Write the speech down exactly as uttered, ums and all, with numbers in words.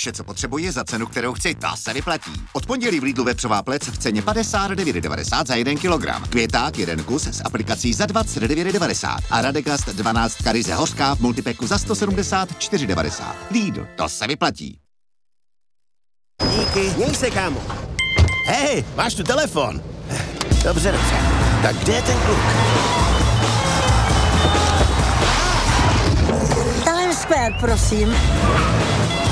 Vše, co potřebuji za cenu, kterou chci, ta se vyplatí. Od pondělí v Lidlu vepřová plec v ceně padesát devět devadesát za jeden kilogram. Květák jeden kus s aplikací za dvacet devět devadesát. A Radegast dvanáct karize hořká v multipeku za sto sedmdesát čtyři devadesát. Lidl, to se vyplatí. Díky, měj se, kámo. Hej, máš tu telefon. Dobře, dobře. Tak kde je ten kluk? Times Square, prosím.